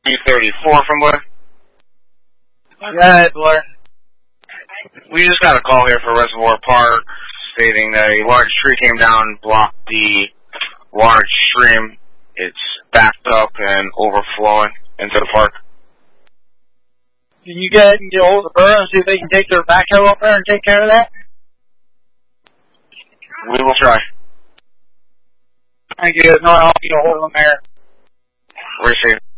334 from Blair. Go ahead, Blair. We just got a call here for Reservoir Park stating that a large tree came down and blocked the large stream. It's backed up and overflowing into the park. Can you get hold of the borough and see if they can take their backhoe up there and take care of that? We will try. Thank you. No, I'll get a hold of them there. Appreciate it.